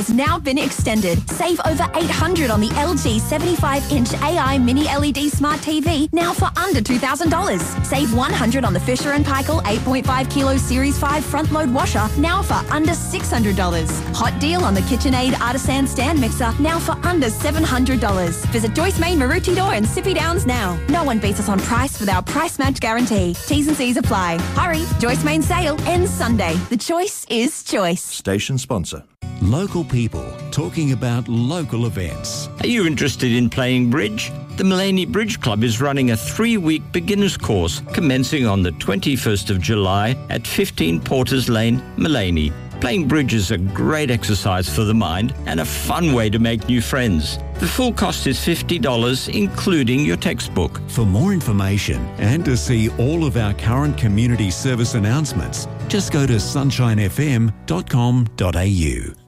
It's now been extended. Save over $800 on the LG 75-inch AI Mini LED Smart TV, now for under $2,000. Save $100 on the Fisher & Paykel 8.5 kilo Series 5 front-load washer, now for under $600. Hot deal on the KitchenAid Artisan stand mixer, now for under $700. Visit Joyce Main, Maroochydore and Sippy Downs now. No one beats us on price with our price match guarantee. T's and C's apply. Hurry, Joyce Main sale ends Sunday. The choice is choice. Station sponsor. Local people talking about local events. Are you interested in playing bridge? The Mullaney Bridge Club is running a 3-week beginners course commencing on the 21st of July at 15 Porters Lane, Mullaney. Playing bridge is a great exercise for the mind and a fun way to make new friends. The full cost is $50, including your textbook. For more information and to see all of our current community service announcements, just go to sunshinefm.com.au.